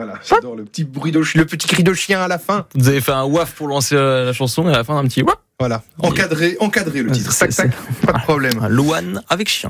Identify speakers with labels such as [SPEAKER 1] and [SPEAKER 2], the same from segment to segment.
[SPEAKER 1] Voilà, j'adore le petit cri de chien à la fin.
[SPEAKER 2] Vous avez fait un waf pour lancer la chanson et à la fin un petit waf.
[SPEAKER 1] Voilà, encadré le titre. Tac, pas de problème.
[SPEAKER 2] Loane avec chien.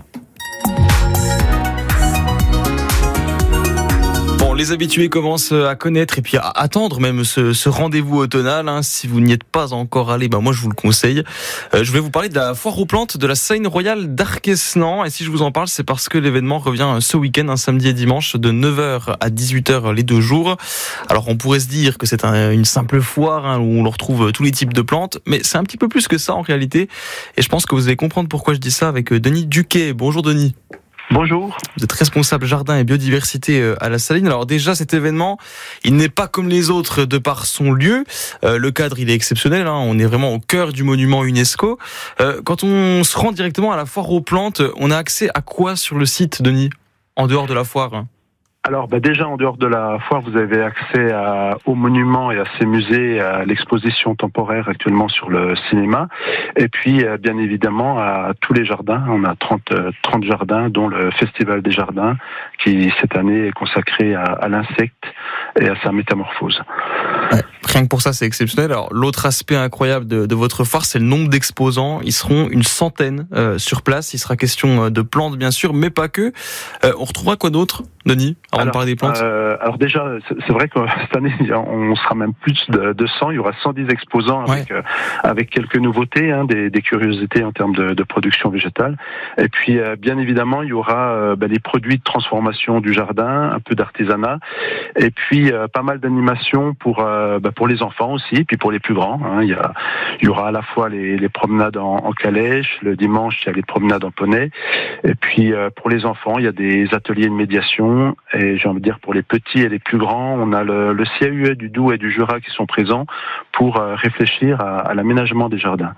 [SPEAKER 2] Les habitués commencent à connaître et puis à attendre même ce rendez-vous automnal. Si vous n'y êtes pas encore allé, moi je vous le conseille. Je vais vous parler de la foire aux plantes de la Scène Royale d'Arquesnan. Et si je vous en parle, c'est parce que l'événement revient ce week-end, un samedi et dimanche, de 9h à 18h les 2 jours. Alors on pourrait se dire que c'est une simple foire où on retrouve tous les types de plantes, mais c'est un petit peu plus que ça en réalité. Et je pense que vous allez comprendre pourquoi je dis ça avec Denis Duquet. Bonjour Denis.
[SPEAKER 3] Bonjour.
[SPEAKER 2] Vous êtes responsable jardin et biodiversité à la Saline. Alors déjà, cet événement, il n'est pas comme les autres de par son lieu. Le cadre, il est exceptionnel. On est vraiment au cœur du monument UNESCO. Quand on se rend directement à la foire aux plantes, on a accès à quoi sur le site, Denis, en dehors de la foire ?
[SPEAKER 3] Alors déjà en dehors de la foire, vous avez accès aux monuments et à ces musées, à l'exposition temporaire actuellement sur le cinéma, et puis bien évidemment à tous les jardins. On a 30 jardins, dont le Festival des jardins, qui cette année est consacré à l'insecte et à sa métamorphose.
[SPEAKER 2] Ouais, rien que pour ça, c'est exceptionnel. Alors l'autre aspect incroyable de votre foire, c'est le nombre d'exposants. Ils seront une centaine sur place. Il sera question de plantes, bien sûr, mais pas que. On retrouvera quoi d'autre, Denis, avant de parler des plantes?
[SPEAKER 3] Alors déjà, c'est vrai que cette année, on sera même plus de 100. Il y aura 110 exposants avec quelques nouveautés, des curiosités en termes de production végétale. Et puis, bien évidemment, il y aura les produits de transformation du jardin, un peu d'artisanat, et puis pas mal d'animations pour les enfants aussi, puis pour les plus grands. Il y aura à la fois les promenades en calèche, le dimanche il y a les promenades en poney, et puis pour les enfants il y a des ateliers de médiation, et j'ai envie de dire pour les petits et les plus grands, on a le CAUE du Doubs et du Jura qui sont présents pour réfléchir à l'aménagement des jardins.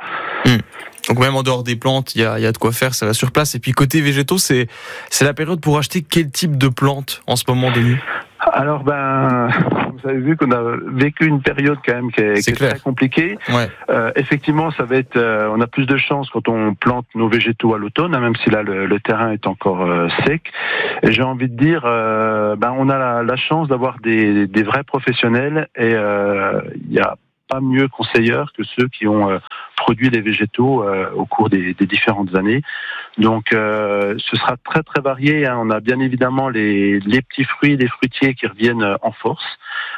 [SPEAKER 2] Donc même en dehors des plantes, il y a de quoi faire, ça va sur place. Et puis côté végétaux, c'est la période pour acheter quel type de plantes en ce moment, Denis?
[SPEAKER 3] Alors vous avez vu qu'on a vécu une période quand même qui est très compliquée. Ouais. Effectivement, ça va être, on a plus de chance quand on plante nos végétaux à l'automne, même si là le terrain est encore sec. Et j'ai envie de dire, on a la chance d'avoir des vrais professionnels, et il y a pas mieux conseilleurs que ceux qui ont produit les végétaux au cours des différentes années. Donc ce sera très très varié. On a bien évidemment les petits fruits, les fruitiers qui reviennent en force.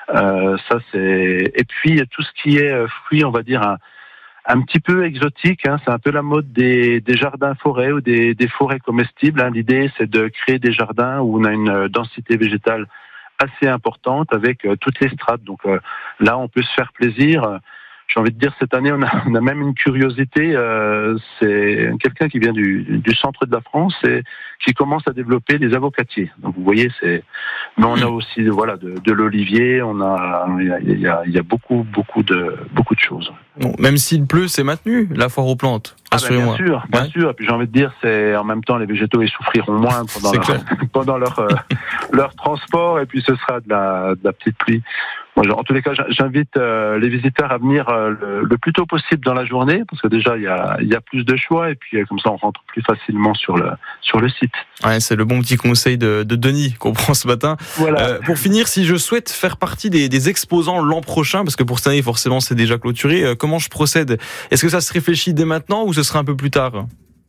[SPEAKER 3] Ça c'est. Et puis tout ce qui est fruits, on va dire un petit peu exotique. C'est un peu la mode des jardins forêts ou des forêts comestibles. L'idée c'est de créer des jardins où on a une densité végétale assez importante avec toutes les strates. Donc là, on peut se faire plaisir. J'ai envie de dire, cette année, on a même une curiosité. C'est quelqu'un qui vient du centre de la France et qui commence à développer des avocatiers. Donc vous voyez, mais on a aussi de l'olivier. Il y a beaucoup de choses.
[SPEAKER 2] Bon, même s'il pleut, c'est maintenu la foire aux plantes.
[SPEAKER 3] Bien sûr. Et puis j'ai envie de dire, c'est en même temps les végétaux ils souffriront moins pendant leur transport, et puis ce sera de la petite pluie. Moi, en tous les cas, j'invite les visiteurs à venir le plus tôt possible dans la journée, parce que déjà il y a plus de choix, et puis comme ça on rentre plus facilement sur le site.
[SPEAKER 2] Ouais, c'est le bon petit conseil de Denis qu'on prend ce matin. Voilà. Pour finir, si je souhaite faire partie des exposants l'an prochain, parce que pour cette année forcément c'est déjà clôturé, comment je procède? Est-ce que ça se réfléchit dès maintenant ou ce sera un peu plus tard?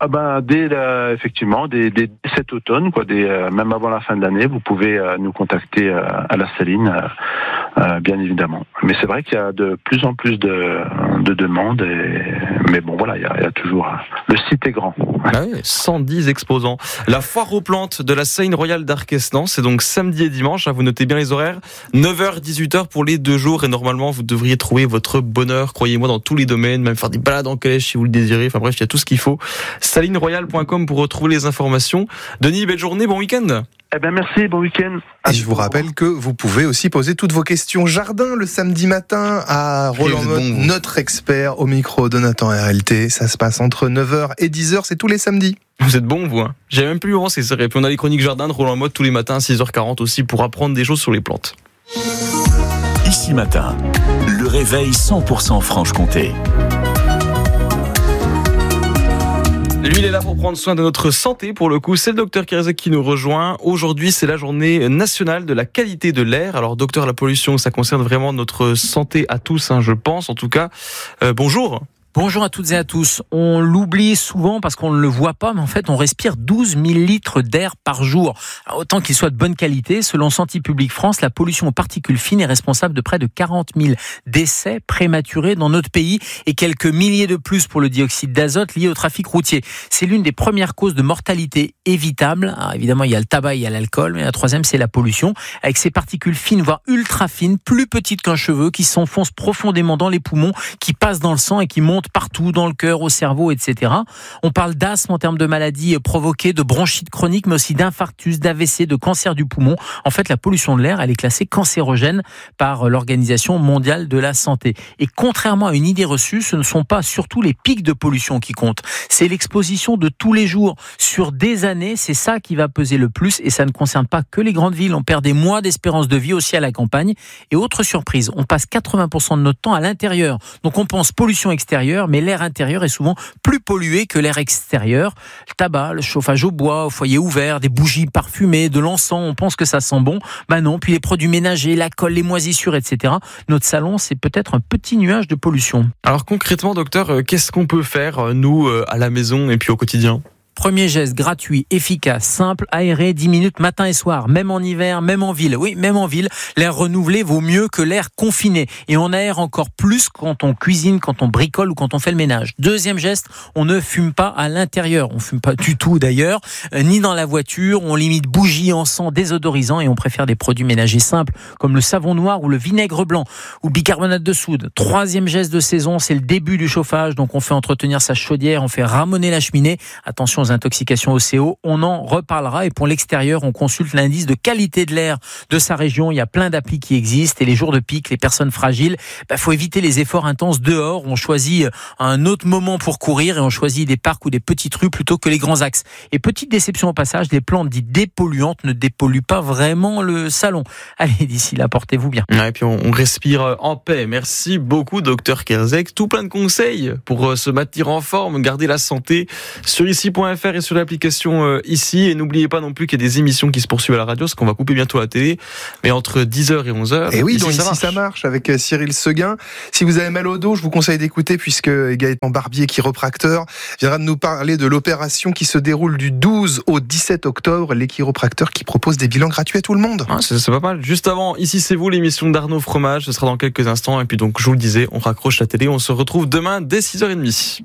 [SPEAKER 3] Effectivement, dès cet automne, même avant la fin de l'année, vous pouvez nous contacter à la Saline, bien évidemment. Mais c'est vrai qu'il y a de plus en plus de demandes, mais bon, voilà, il y a toujours. Le site est grand.
[SPEAKER 2] Ah oui, 110 exposants. La foire aux plantes de la Scène Royale d'Arquesnan, c'est donc samedi et dimanche. Vous notez bien les horaires. 9h, 18h pour les 2 jours, et normalement vous devriez trouver votre bonheur, croyez-moi, dans tous les domaines, même faire des balades en calèche si vous le désirez. Enfin bref, il y a tout ce qu'il faut. salineroyale.com pour retrouver les informations. Denis, belle journée, bon week-end.
[SPEAKER 3] Merci, bon week-end.
[SPEAKER 1] Et je vous rappelle que vous pouvez aussi poser toutes vos questions jardin le samedi matin à Roland Motte, notre expert au micro de Nathan RLT. Ça se passe entre 9h et 10h, c'est tous les samedis.
[SPEAKER 2] Vous êtes bon, vous. J'ai même plus avancé, c'est vrai. Puis on a les chroniques jardin de Roland Motte tous les matins à 6h40 aussi pour apprendre des choses sur les plantes.
[SPEAKER 4] Ici Matin, le réveil 100% Franche-Comté.
[SPEAKER 2] Lui, il est là pour prendre soin de notre santé. Pour le coup, c'est le docteur Kérézek qui nous rejoint. Aujourd'hui, c'est la journée nationale de la qualité de l'air. Alors, docteur, la pollution, ça concerne vraiment notre santé à tous, je pense. En tout cas, bonjour.
[SPEAKER 5] Bonjour à toutes et à tous. On l'oublie souvent parce qu'on ne le voit pas, mais en fait, on respire 12 000 litres d'air par jour. Alors, autant qu'il soit de bonne qualité, selon Santé publique France, la pollution aux particules fines est responsable de près de 40 000 décès prématurés dans notre pays et quelques milliers de plus pour le dioxyde d'azote lié au trafic routier. C'est l'une des premières causes de mortalité évitable. Alors, évidemment, il y a le tabac, il y a l'alcool, mais la troisième, c'est la pollution, avec ces particules fines, voire ultra fines, plus petites qu'un cheveu, qui s'enfoncent profondément dans les poumons, qui passent dans le sang et qui montent partout, dans le cœur, au cerveau, etc. On parle d'asthme en termes de maladies provoquées, de bronchite chronique, mais aussi d'infarctus, d'AVC, de cancer du poumon. En fait, la pollution de l'air, elle est classée cancérogène par l'Organisation mondiale de la santé. Et contrairement à une idée reçue, ce ne sont pas surtout les pics de pollution qui comptent. C'est l'exposition de tous les jours. Sur des années, c'est ça qui va peser le plus, et ça ne concerne pas que les grandes villes. On perd des mois d'espérance de vie aussi à la campagne. Et autre surprise, on passe 80% de notre temps à l'intérieur. Donc on pense pollution extérieure, mais l'air intérieur est souvent plus pollué que l'air extérieur. Le tabac, le chauffage au bois, au foyer ouvert, des bougies parfumées, de l'encens, on pense que ça sent bon. Non, puis les produits ménagers, la colle, les moisissures, etc. Notre salon, c'est peut-être un petit nuage de pollution.
[SPEAKER 2] Alors concrètement, docteur, qu'est-ce qu'on peut faire, nous, à la maison et puis au quotidien ?
[SPEAKER 5] Premier geste gratuit, efficace, simple, aéré, 10 minutes matin et soir, même en hiver, même en ville. Oui, même en ville, l'air renouvelé vaut mieux que l'air confiné. Et on aère encore plus quand on cuisine, quand on bricole ou quand on fait le ménage. Deuxième geste, on ne fume pas à l'intérieur. On fume pas du tout d'ailleurs, ni dans la voiture. On limite bougies, encens, désodorisants et on préfère des produits ménagers simples comme le savon noir ou le vinaigre blanc ou bicarbonate de soude. Troisième geste de saison, c'est le début du chauffage. Donc on fait entretenir sa chaudière, on fait ramoner la cheminée. Attention aux intoxications au CO, on en reparlera. Et pour l'extérieur, on consulte l'indice de qualité de l'air de sa région. Il y a plein d'applis qui existent et les jours de pic, les personnes fragiles, faut éviter les efforts intenses dehors. On choisit un autre moment pour courir et on choisit des parcs ou des petites rues plutôt que les grands axes. Et petite déception au passage, les plantes dites dépolluantes ne dépolluent pas vraiment le salon. Allez, d'ici là, portez-vous bien.
[SPEAKER 2] Et puis on respire en paix. Merci beaucoup, docteur Kérézek. Tout plein de conseils pour se maintenir en forme, garder la santé sur ici.fr et sur l'application ici. Et n'oubliez pas non plus qu'il y a des émissions qui se poursuivent à la radio, parce qu'on va couper bientôt la télé, mais entre 10h et 11h.
[SPEAKER 1] Et oui, donc ici ça marche avec Cyril Seguin. Si vous avez mal au dos, je vous conseille d'écouter, puisque Gaëtan Barbier, chiropracteur, viendra de nous parler de l'opération qui se déroule du 12 au 17 octobre. Les chiropracteurs qui proposent des bilans gratuits à tout le monde.
[SPEAKER 2] C'est pas mal. Juste avant, ici c'est vous, l'émission d'Arnaud Fromage. Ce sera dans quelques instants. Et puis donc, je vous le disais, on raccroche la télé. On se retrouve demain dès 6h30.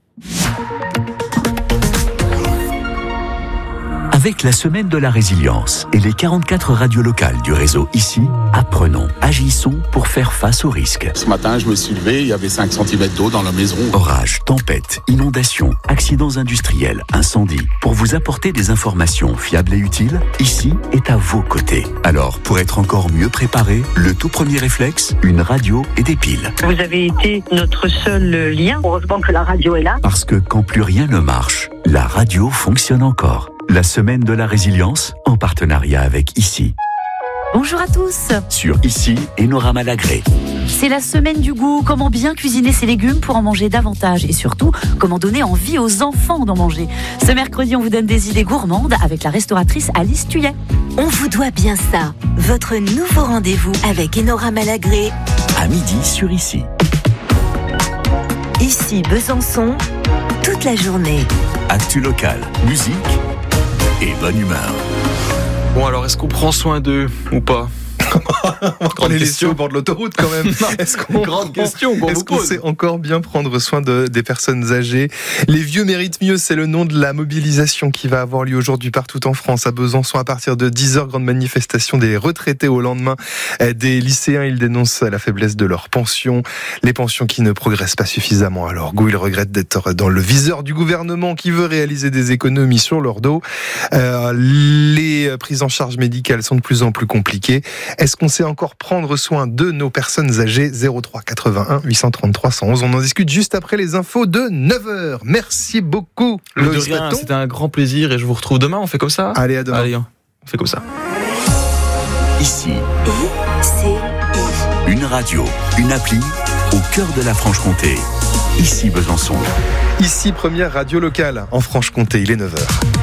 [SPEAKER 4] Avec la semaine de la résilience et les 44 radios locales du réseau ici, apprenons, agissons pour faire face aux risques.
[SPEAKER 6] Ce matin, je me suis levé, il y avait 5 cm d'eau dans la maison.
[SPEAKER 4] Orages, tempêtes, inondations, accidents industriels, incendies. Pour vous apporter des informations fiables et utiles, ici est à vos côtés. Alors, pour être encore mieux préparé, le tout premier réflexe, une radio et des piles.
[SPEAKER 7] Vous avez été notre seul lien. Heureusement que la radio est là.
[SPEAKER 4] Parce que quand plus rien ne marche, la radio fonctionne encore. La semaine de la résilience, en partenariat avec ICI.
[SPEAKER 8] Bonjour à tous.
[SPEAKER 4] Sur ICI, Enora Malagré.
[SPEAKER 8] C'est la semaine du goût. Comment bien cuisiner ses légumes pour en manger davantage et surtout, comment donner envie aux enfants d'en manger. Ce mercredi, on vous donne des idées gourmandes avec la restauratrice Alice Thuillet.
[SPEAKER 9] On vous doit bien ça. Votre nouveau rendez-vous avec Enora Malagré.
[SPEAKER 4] À midi sur ICI.
[SPEAKER 9] Ici Besançon, toute la journée.
[SPEAKER 4] Actu local, musique et bonne humeur.
[SPEAKER 2] Bon, alors, est-ce qu'on prend soin d'eux ou pas ?
[SPEAKER 1] On les laisse au bord de l'autoroute quand même.
[SPEAKER 2] Grande question qu'on
[SPEAKER 1] Est-ce qu'on sait encore bien prendre soin des personnes âgées ? Les vieux méritent mieux, c'est le nom de la mobilisation qui va avoir lieu aujourd'hui partout en France. À Besançon, à partir de 10h, grande manifestation des retraités au lendemain des lycéens. Ils dénoncent la faiblesse de leurs pensions, les pensions qui ne progressent pas suffisamment à leur goût. Ils regrettent d'être dans le viseur du gouvernement qui veut réaliser des économies sur leur dos. Les prises en charge médicales sont de plus en plus compliquées. Est-ce qu'on sait encore prendre soin de nos personnes âgées ? 03 81 833 111. On en discute juste après les infos de 9h. Merci beaucoup.
[SPEAKER 2] De rien, c'était un grand plaisir et je vous retrouve demain. On fait comme ça ?
[SPEAKER 1] Allez, à demain.
[SPEAKER 2] Allez, on fait comme ça.
[SPEAKER 4] Ici,
[SPEAKER 9] ICI.
[SPEAKER 4] une radio, une appli au cœur de la Franche-Comté. Ici Besançon.
[SPEAKER 1] Ici, première radio locale en Franche-Comté, il est 9h.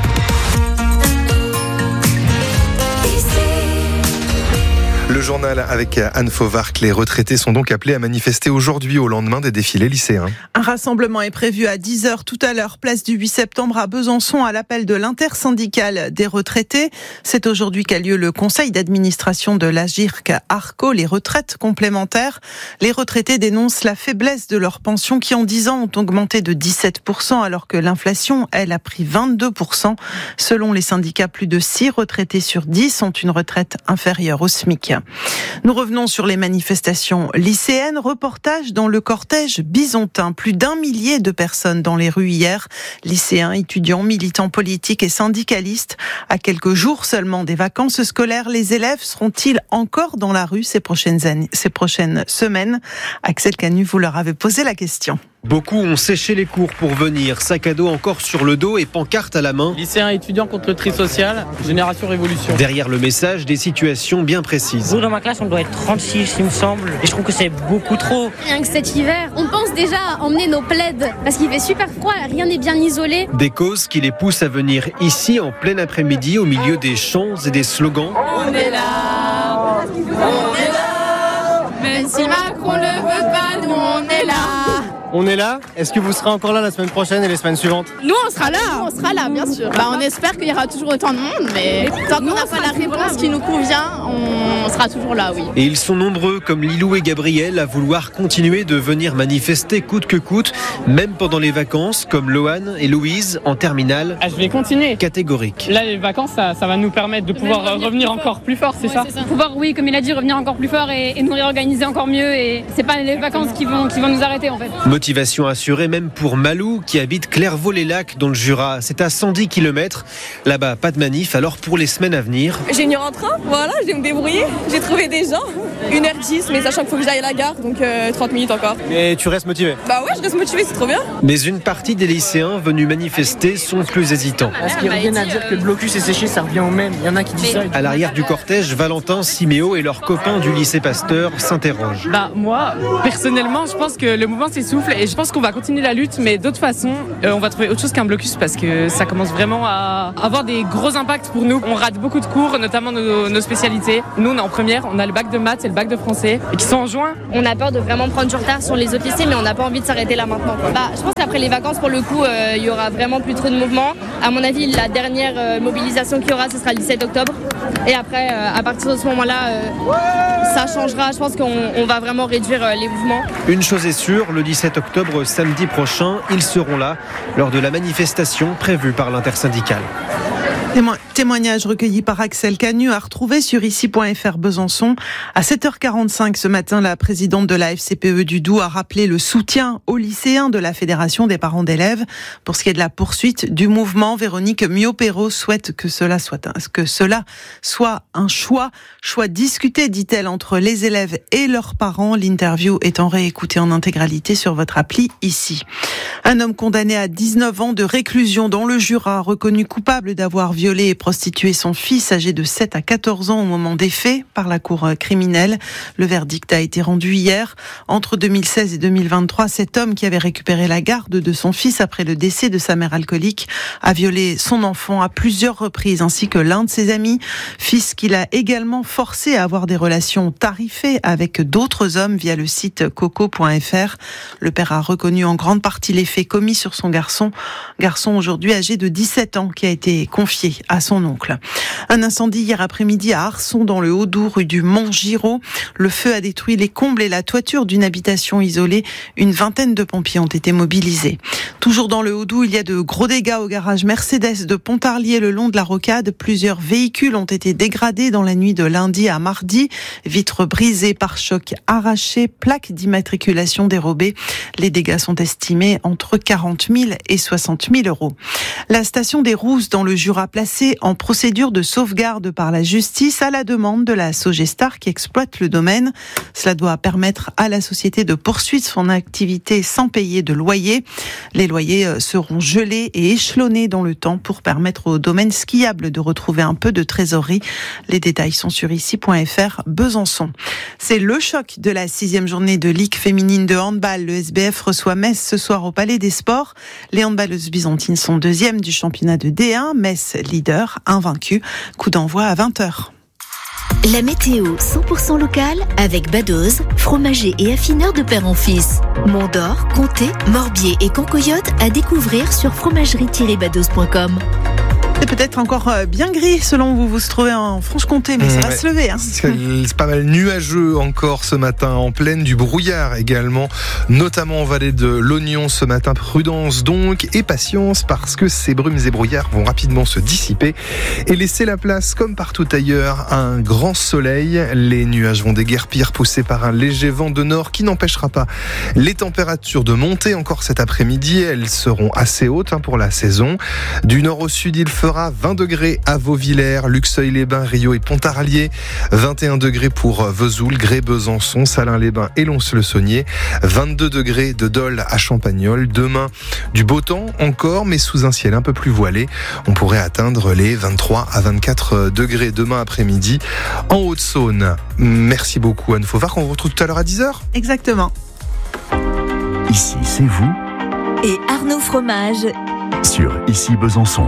[SPEAKER 1] Le journal avec Anne Fauvarc. Les retraités sont donc appelés à manifester aujourd'hui au lendemain des défilés lycéens.
[SPEAKER 10] Un rassemblement est prévu à 10h tout à l'heure, place du 8 septembre à Besançon, à l'appel de l'intersyndicale des retraités. C'est aujourd'hui qu'a lieu le conseil d'administration de l'Agirc Arco, les retraites complémentaires. Les retraités dénoncent la faiblesse de leurs pensions qui en 10 ans ont augmenté de 17% alors que l'inflation, elle, a pris 22%. Selon les syndicats, plus de 6 retraités sur 10 ont une retraite inférieure au SMIC. Nous revenons sur les manifestations lycéennes. Reportage dans le cortège bisontin. Plus d'1 millier de personnes dans les rues hier. Lycéens, étudiants, militants politiques et syndicalistes. À quelques jours seulement des vacances scolaires, les élèves seront-ils encore dans la rue ces prochaines semaines? Axel Canu, vous leur avez posé la question.
[SPEAKER 11] Beaucoup ont séché les cours pour venir, sac à dos encore sur le dos et pancarte à la main.
[SPEAKER 12] Lycéens et étudiants contre le tri social, Génération Révolution.
[SPEAKER 11] Derrière le message, des situations bien précises.
[SPEAKER 13] Nous, dans ma classe, on doit être 36, il me semble. Et je trouve que c'est beaucoup trop.
[SPEAKER 14] Rien que cet hiver, on pense déjà à emmener nos plaids parce qu'il fait super froid, rien n'est bien isolé.
[SPEAKER 11] Des causes qui les poussent à venir ici en plein après-midi au milieu des chants et des slogans.
[SPEAKER 14] On est là, on est là, même si Macron le veut pas, nous on est là.
[SPEAKER 15] On est là. Est-ce que vous serez encore là la semaine prochaine et les semaines suivantes?
[SPEAKER 14] Nous, on sera là, bien sûr. On espère qu'il y aura toujours autant de monde, mais tant qu'on n'a pas la réponse qui nous convient, on sera toujours là, oui.
[SPEAKER 11] Et ils sont nombreux, comme Lilou et Gabriel, à vouloir continuer de venir manifester coûte que coûte, même pendant les vacances, comme Loane et Louise en terminale.
[SPEAKER 12] Je vais continuer.
[SPEAKER 11] Catégorique.
[SPEAKER 12] Là, les vacances, ça va nous permettre de pouvoir revenir encore plus fort, c'est ça?
[SPEAKER 16] Pouvoir, oui, comme il a dit, revenir encore plus fort et nous réorganiser encore mieux. Et c'est pas les vacances qui vont nous arrêter, en fait.
[SPEAKER 11] Motivation assurée même pour Malou qui habite Clairvaux-les-Lacs dans le Jura. C'est à 110 km. Là-bas, pas de manif. Alors pour les semaines à venir...
[SPEAKER 17] J'ai venu en train, voilà, je vais me débrouiller. J'ai trouvé des gens. 1h10, mais sachant qu'il faut que j'aille à la gare, donc 30 minutes encore.
[SPEAKER 15] Mais tu restes motivé?
[SPEAKER 17] Bah ouais, je reste motivé, c'est trop bien.
[SPEAKER 11] Mais une partie des lycéens venus manifester sont plus hésitants.
[SPEAKER 18] Est-ce qu'ils reviennent à dire que le blocus est séché, ça revient au même? Il y en a qui disent ça.
[SPEAKER 11] À l'arrière du cortège, Valentin, Siméo et leurs copains du lycée Pasteur s'interrogent.
[SPEAKER 12] Moi, personnellement, je pense que le mouvement s'essouffle et je pense qu'on va continuer la lutte, mais d'autre façon, on va trouver autre chose qu'un blocus parce que ça commence vraiment à avoir des gros impacts pour nous. On rate beaucoup de cours, notamment nos spécialités. Nous, on est en première, on a le bac de maths et le bac de français et qui sont en juin.
[SPEAKER 14] On a peur de vraiment prendre du retard sur les autres lycées, mais on n'a pas envie de s'arrêter là maintenant. Je pense qu'après les vacances, pour le coup, il y aura vraiment plus trop de mouvement. À mon avis, la dernière mobilisation qu'il y aura, ce sera le 17 octobre. Et après, à partir de ce moment-là, ça changera. Je pense qu'on va vraiment réduire les mouvements.
[SPEAKER 11] Une chose est sûre, le 17 octobre, samedi prochain, ils seront là lors de la manifestation prévue par l'intersyndicale.
[SPEAKER 10] Témoignage recueilli par Axel Canu à retrouver sur ici.fr Besançon. À 7h45 ce matin, la présidente de la FCPE du Doubs a rappelé le soutien aux lycéens de la Fédération des parents d'élèves. Pour ce qui est de la poursuite du mouvement, Véronique Miopero souhaite que cela soit un choix discuté, dit-elle, entre les élèves et leurs parents. L'interview étant réécoutée en intégralité sur votre appli ici. Un homme condamné à 19 ans de réclusion dans le Jura, reconnu coupable d'avoir violé et prostitué son fils âgé de 7 à 14 ans au moment des faits par la cour criminelle. Le verdict a été rendu hier. Entre 2016 et 2023, cet homme qui avait récupéré la garde de son fils après le décès de sa mère alcoolique a violé son enfant à plusieurs reprises ainsi que l'un de ses amis. Fils qu'il a également forcé à avoir des relations tarifées avec d'autres hommes via le site coco.fr. Le père a reconnu en grande partie les faits commis sur son garçon aujourd'hui âgé de 17 ans qui a été confié à son oncle. Un incendie hier après-midi à Arçon dans le Haut-Doubs, rue du Mont-Giraud. Le feu a détruit les combles et la toiture d'une habitation isolée. Une vingtaine de pompiers ont été mobilisés. Toujours dans le Haut-Doubs, il y a de gros dégâts au garage Mercedes de Pontarlier le long de la rocade. Plusieurs véhicules ont été dégradés dans la nuit de lundi à mardi. Vitres brisées, pare-chocs arrachés, plaques d'immatriculation dérobées. Les dégâts sont estimés entre 40 000 et 60 000 euros. La station des Rousses dans le Jura, place placé en procédure de sauvegarde par la justice à la demande de la Sogestar qui exploite le domaine. Cela doit permettre à la société de poursuivre son activité sans payer de loyer. Les loyers seront gelés et échelonnés dans le temps pour permettre au domaine skiable de retrouver un peu de trésorerie. Les détails sont sur ici.fr Besançon. C'est le choc de la 6e journée de Ligue féminine de handball. Le SBF reçoit Metz ce soir au Palais des Sports. Les handballeuses byzantines sont deuxièmes du championnat de D1. Metz leader, invaincu. Coup d'envoi à 20h.
[SPEAKER 9] La météo 100% locale avec Badoz, fromager et affineur de père en fils. Mont-d'Or, Comté, Morbier et Cancoyote à découvrir sur fromagerie-badoz.com.
[SPEAKER 10] C'est peut-être encore bien gris selon où vous vous trouvez en Franche-Comté, mais ça va se lever.
[SPEAKER 1] C'est pas mal nuageux encore ce matin, en pleine du brouillard également, notamment en vallée de l'Oignon ce matin. Prudence donc et patience parce que ces brumes et brouillards vont rapidement se dissiper et laisser la place, comme partout ailleurs, à un grand soleil. Les nuages vont déguerpir, poussés par un léger vent de nord qui n'empêchera pas les températures de monter encore cet après-midi. Elles seront assez hautes pour la saison. Du nord au sud, il fera 20 degrés à Vauvillers, Luxeuil-les-Bains, Rio et Pontarlier, 21 degrés pour Vesoul, Grès, Besançon, Salins-les-Bains et Lons-le-Saunier, 22 degrés de Dole à Champagnole. Demain, du beau temps encore, mais sous un ciel un peu plus voilé. On pourrait atteindre les 23 à 24 degrés demain après-midi en Haute-Saône. Merci beaucoup Anne Fauvard, qu'on vous retrouve tout à l'heure à 10h.
[SPEAKER 10] Exactement.
[SPEAKER 4] Ici, c'est vous.
[SPEAKER 9] Et Arnaud Fromage.
[SPEAKER 4] Sur Ici Besançon.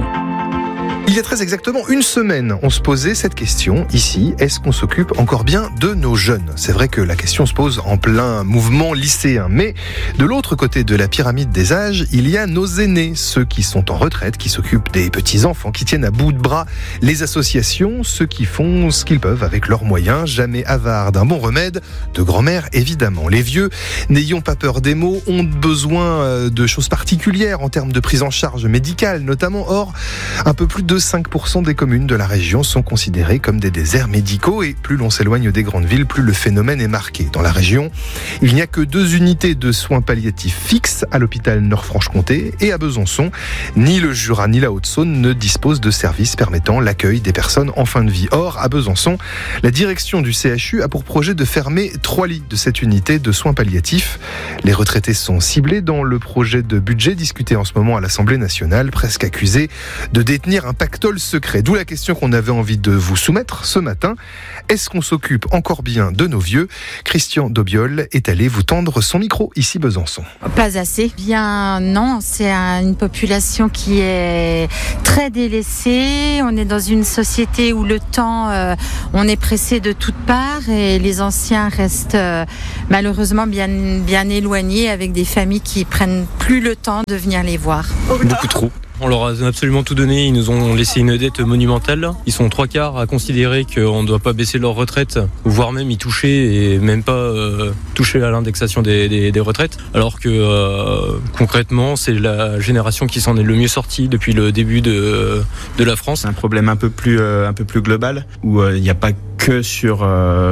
[SPEAKER 1] Il y a très exactement une semaine, on se posait cette question ici, est-ce qu'on s'occupe encore bien de nos jeunes ? C'est vrai que la question se pose en plein mouvement lycéen, mais de l'autre côté de la pyramide des âges, il y a nos aînés, ceux qui sont en retraite, qui s'occupent des petits-enfants, qui tiennent à bout de bras les associations, ceux qui font ce qu'ils peuvent avec leurs moyens, jamais avares d'un bon remède, de grand-mère évidemment. Les vieux, n'ayons pas peur des mots, ont besoin de choses particulières en termes de prise en charge médicale notamment. Or, un peu plus de 5% des communes de la région sont considérées comme des déserts médicaux et plus l'on s'éloigne des grandes villes, plus le phénomène est marqué. Dans la région, il n'y a que 2 unités de soins palliatifs fixes à l'hôpital Nord-Franche-Comté et à Besançon. Ni le Jura ni la Haute-Saône ne disposent de services permettant l'accueil des personnes en fin de vie. Or, à Besançon, la direction du CHU a pour projet de fermer 3 lits de cette unité de soins palliatifs. Les retraités sont ciblés dans le projet de budget discuté en ce moment à l'Assemblée nationale, presque accusés de détenir un pactole secret. D'où la question qu'on avait envie de vous soumettre ce matin. Est-ce qu'on s'occupe encore bien de nos vieux ? Christian Dobiol est allé vous tendre son micro ici Besançon.
[SPEAKER 19] Pas assez. Bien non, c'est une population qui est très délaissée. On est dans une société où le temps, on est pressé de toutes parts et les anciens restent malheureusement bien éloignés avec des familles qui prennent plus le temps de venir les voir.
[SPEAKER 20] Beaucoup trop. On leur a absolument tout donné, ils nous ont laissé une dette monumentale. Ils sont 3/4 à considérer qu'on ne doit pas baisser leur retraite, voire même y toucher et même pas toucher à l'indexation des retraites. Alors que concrètement, c'est la génération qui s'en est le mieux sortie depuis le début de la France.
[SPEAKER 21] C'est un problème un peu plus global où il n'y a pas que sur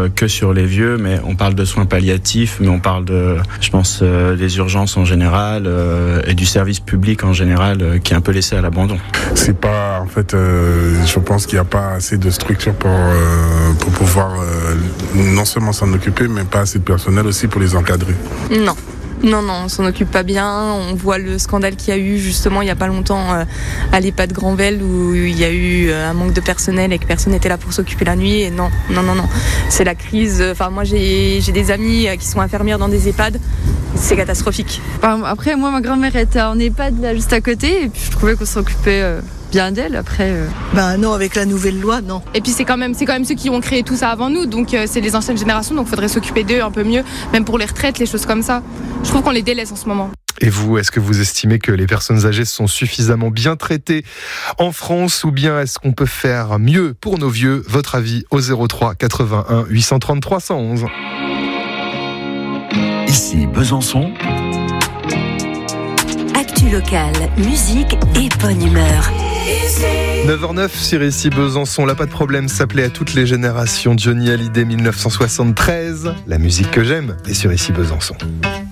[SPEAKER 21] les vieux, mais on parle de soins palliatifs, mais on parle de, je pense, des urgences en général et du service public en général qui est un peu laissé à l'abandon.
[SPEAKER 22] C'est pas, en fait, je pense qu'il n'y a pas assez de structures pour pouvoir non seulement s'en occuper, mais pas assez de personnel aussi pour les encadrer.
[SPEAKER 17] Non, on s'en occupe pas bien. On voit le scandale qu'il y a eu justement il y a pas longtemps à l'EHPAD Granvelle où il y a eu un manque de personnel et que personne n'était là pour s'occuper la nuit. Et non, c'est la crise. Enfin, moi j'ai des amis qui sont infirmières dans des EHPAD. C'est catastrophique.
[SPEAKER 23] Après, moi, ma grand-mère était en EHPAD là juste à côté et puis je trouvais qu'on s'occupait bien d'elle. Après,
[SPEAKER 24] non, avec la nouvelle loi, non.
[SPEAKER 12] Et puis c'est quand même ceux qui ont créé tout ça avant nous, donc c'est les anciennes générations, donc il faudrait s'occuper d'eux un peu mieux, même pour les retraites, les choses comme ça. Je trouve qu'on les délaisse en ce moment.
[SPEAKER 1] Et vous, est-ce que vous estimez que les personnes âgées sont suffisamment bien traitées en France ou bien est-ce qu'on peut faire mieux pour nos vieux ? Votre avis au 03 81 830 311.
[SPEAKER 4] Ici Besançon.
[SPEAKER 9] Actu locale, musique et bonne humeur.
[SPEAKER 1] 9h09 sur Ici Besançon, là pas de problème, s'appelait à toutes les générations Johnny Hallyday 1973, la musique que j'aime est sur Ici Besançon.